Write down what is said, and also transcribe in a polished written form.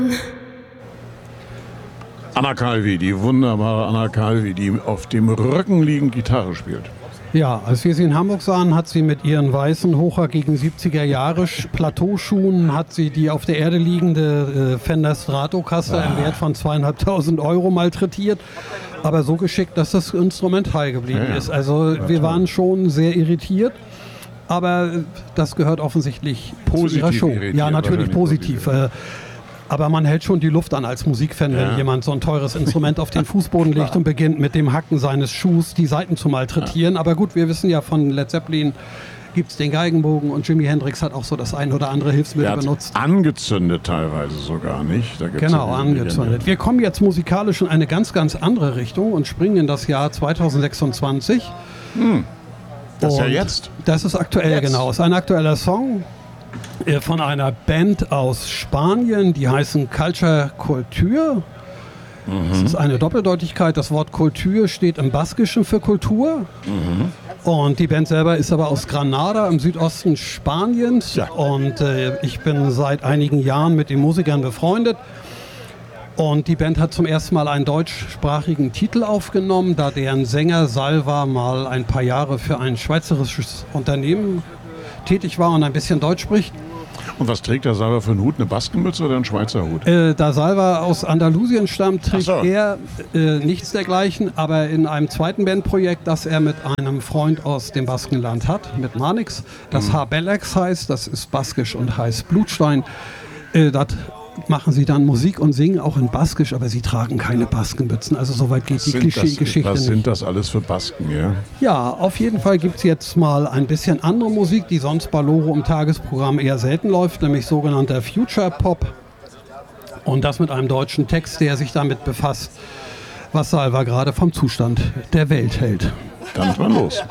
Anna Calvi, die wunderbare Anna Calvi, die auf dem Rücken liegend Gitarre spielt. Ja, als wir sie in Hamburg sahen, hat sie mit ihren weißen, hochhackigen 70er-Jahre Plateauschuhen, hat sie die auf der Erde liegende Fender Stratocaster im Wert von 2.500 € malträtiert. Aber so geschickt, dass das Instrument heil geblieben ist. Also wir waren schon sehr irritiert. Aber das gehört offensichtlich zu ihrer Show. Ja, natürlich positiv. Aber man hält schon die Luft an als Musikfan, wenn jemand so ein teures Instrument auf den Fußboden legt und beginnt mit dem Hacken seines Schuhs die Saiten zu malträtieren. Aber gut, wir wissen ja von Led Zeppelin gibt es den Geigenbogen und Jimi Hendrix hat auch so das ein oder andere Hilfsmittel benutzt. Angezündet teilweise sogar, nicht? Da gibt's genau, angezündet. Wir kommen jetzt musikalisch in eine ganz, ganz andere Richtung und springen in das Jahr 2026. Das ist ja jetzt. Das ist aktuell, genau. Es ist ein aktueller Song von einer Band aus Spanien, die heißen Culture Culture. Das ist eine Doppeldeutigkeit. Das Wort Kultur steht im Baskischen für Kultur. Und die Band selber ist aber aus Granada im Südosten Spaniens. Ja. Und ich bin seit einigen Jahren mit den Musikern befreundet. Und die Band hat zum ersten Mal einen deutschsprachigen Titel aufgenommen, da deren Sänger Salva mal ein paar Jahre für ein schweizerisches Unternehmen tätig war und ein bisschen Deutsch spricht. Und was trägt der Salva für einen Hut? Eine Baskenmütze oder ein Schweizer Hut? Da Salva aus Andalusien stammt, trägt er nichts dergleichen, aber in einem zweiten Bandprojekt, das er mit einem Freund aus dem Baskenland hat, mit Manix, das Habelex heißt, das ist baskisch und heißt Blutstein. Das machen sie dann Musik und singen auch in Baskisch, aber sie tragen keine Baskenmützen. Also soweit geht die Klischee-Geschichte Was sind nicht. das alles für Basken, ja? Ja, auf jeden Fall gibt es jetzt mal ein bisschen andere Musik, die sonst bei Loro im Tagesprogramm eher selten läuft, nämlich sogenannter Future Pop. Und das mit einem deutschen Text, der sich damit befasst, was Salva gerade vom Zustand der Welt hält. Dann mal los.